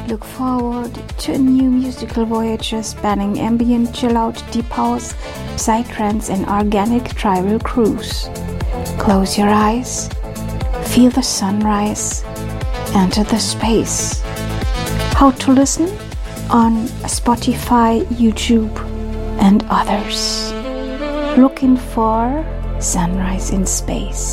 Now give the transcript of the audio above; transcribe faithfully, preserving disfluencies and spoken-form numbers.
Look forward to a new musical voyage spanning ambient, chill-out, deep house, psytrance, and organic tribal cruise. Close your eyes, feel the sunrise, enter the space. How to listen? On Spotify, YouTube, and others. Looking for Sunrise in Space.